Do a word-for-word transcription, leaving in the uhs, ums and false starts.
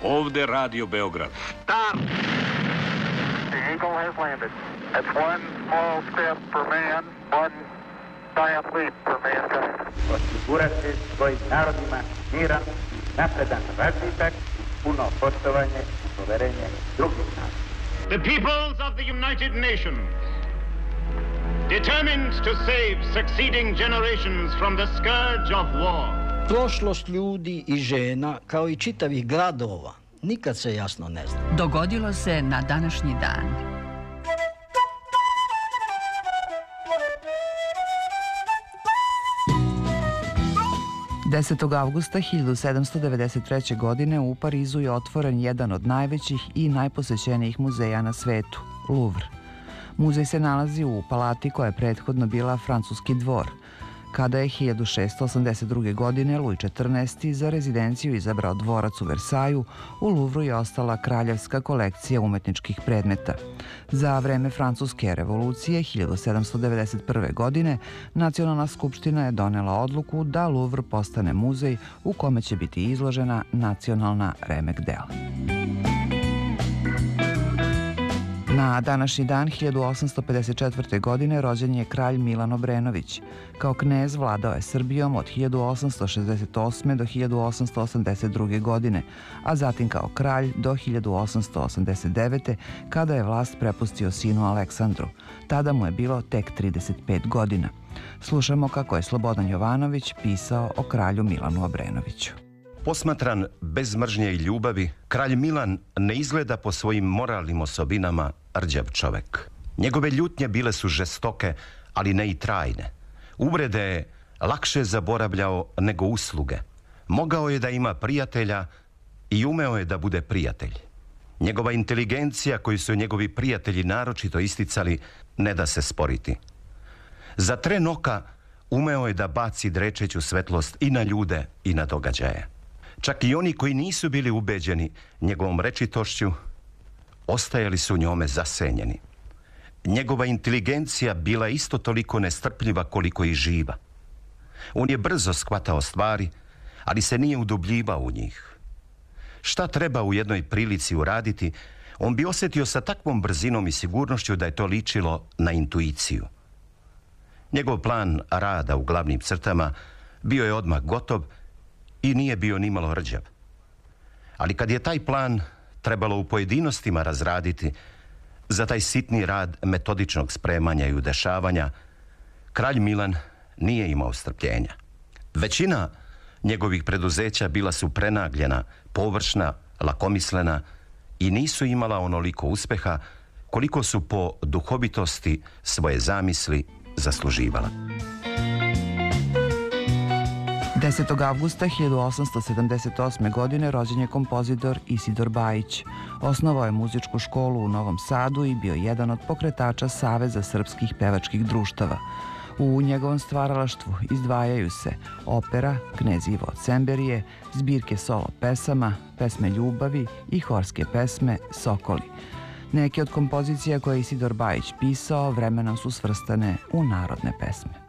Ovde Radio Beograd. Stop! The Eagle has landed. That's one small step for man, one giant leap for mankind. Osigurati svojim narodima miran, napredan razvitak, puno poštovanje i poverenje drugih naroda. The peoples of the United Nations, determined to save succeeding generations from the scourge of war. Prošlost ljudi i žena, kao i čitavih gradova, nikad se jasno ne zna. Dogodilo se na današnji dan. desetog avgusta hiljadu sedamsto devedeset treće. godine u Parizu je otvoren jedan od najvećih i najposećenijih muzeja na svetu, Louvre. Muzej se nalazi u palati koja je prethodno bila francuski dvor. Kada je hiljadu šeststo osamdeset druge. godine Luj četrnaesti. za rezidenciju izabrao dvorac u Versaju, u Luvru je ostala kraljevska kolekcija umetničkih predmeta. Za vreme Francuske revolucije hiljadu sedamsto devedeset prve. godine Nacionalna skupština je donela odluku da Luvr postane muzej u kome će biti izložena nacionalna remek dela. Na današnji dan hiljadu osamsto pedeset četvrte. godine rođen je kralj Milan Obrenović. Kao knez vladao je Srbijom od hiljadu osamsto šezdeset osme. do hiljadu osamsto osamdeset druge. godine, a zatim kao kralj do hiljadu osamsto osamdeset devete. kada je vlast prepustio sinu Aleksandru. Tada mu je bilo tek trideset pet godina. Slušamo kako je Slobodan Jovanović pisao o kralju Milanu Obrenoviću. Posmatran bez mržnje i ljubavi, kralj Milan ne izgleda po svojim moralnim osobinama rđav čovek. Njegove ljutnje bile su žestoke, ali ne i trajne. Uvrede je lakše zaboravljao nego usluge. Mogao je da ima prijatelja i umeo je da bude prijatelj. Njegova inteligencija, koju su njegovi prijatelji naročito isticali, ne da se sporiti. Za tren oka umeo je da baci drečeću svetlost i na ljude i na događaje. Čak i oni koji nisu bili ubeđeni njegovom rečitošću, ostajali su njome zasenjeni. Njegova inteligencija bila isto toliko nestrpljiva koliko i živa. On je brzo shvatao stvari, ali se nije udubljivao u njih. Šta treba u jednoj prilici uraditi, on bi osjetio sa takvom brzinom i sigurnošću da je to ličilo na intuiciju. Njegov plan rada u glavnim crtama bio je odmah gotov i nije bio nimalo rđav. Ali kad je taj plan trebalo u pojedinostima razraditi, za taj sitni rad metodičnog spremanja i udešavanja, kralj Milan nije imao strpljenja. Većina njegovih preduzeća bila su prenagljena, površna, lakomislena i nisu imala onoliko uspeha koliko su po duhovitosti svoje zamisli zasluživala. desetog avgusta hiljadu osamsto sedamdeset osme. godine rođen je kompozitor Isidor Bajić. Osnovao je muzičku školu u Novom Sadu i bio jedan od pokretača Saveza srpskih pevačkih društava. U njegovom stvaralaštvu izdvajaju se opera Knez Ivo od Semberije, zbirke solo pesama, pesme ljubavi i horske pesme Sokoli. Neke od kompozicija koje je Isidor Bajić pisao vremenom su svrstane u narodne pesme.